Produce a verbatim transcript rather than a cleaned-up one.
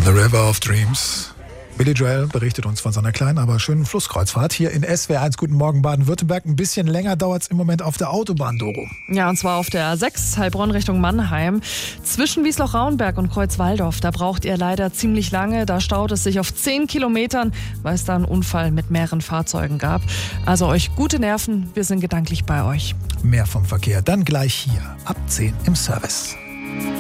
The River of Dreams. Billy Joel berichtet uns von seiner kleinen, aber schönen Flusskreuzfahrt hier in S W R eins. Guten Morgen Baden-Württemberg. Ein bisschen länger dauert es im Moment auf der Autobahn, Doro. Ja, und zwar auf der A sechs, Heilbronn Richtung Mannheim. Zwischen Wiesloch-Rauenberg und Kreuzwaldorf, da braucht ihr leider ziemlich lange. Da staut es sich auf zehn Kilometern, weil es da einen Unfall mit mehreren Fahrzeugen gab. Also euch gute Nerven, wir sind gedanklich bei euch. Mehr vom Verkehr dann gleich hier ab zehn im Service.